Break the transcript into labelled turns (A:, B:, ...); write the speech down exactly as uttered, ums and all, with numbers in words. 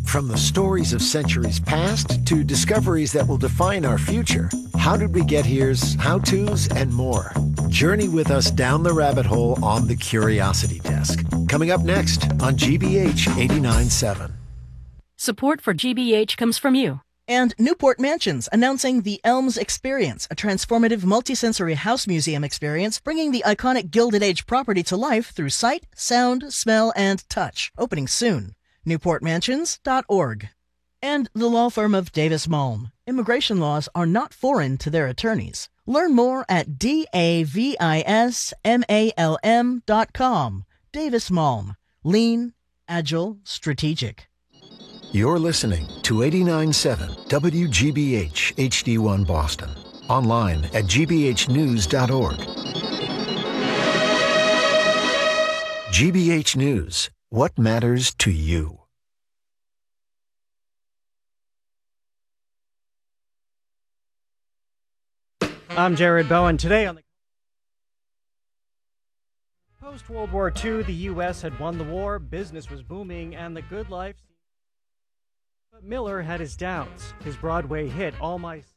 A: From the stories of centuries past to discoveries that will define our future, How Did We Get Here's how-tos and more. Journey with us down the rabbit hole on the Curiosity Desk. Coming up next on G B H eighty-nine point seven.
B: Support for G B H comes from you.
C: And Newport Mansions, announcing the Elms Experience, a transformative multisensory house museum experience bringing the iconic Gilded Age property to life through sight, sound, smell, and touch. Opening soon. newport mansions dot org. And the law firm of Davis Malm. Immigration laws are not foreign to their attorneys. Learn more at D A V I S M A L M dot com. Davis Malm. Lean, agile, strategic.
A: You're listening to eighty-nine point seven W G B H H D one Boston. Online at G B H news dot org. G B H News. What matters to you?
D: I'm Jared Bowen. Today on the post-World War Two, the U S had won the war, business was booming, and the good life. But Miller had his doubts. His Broadway hit, All My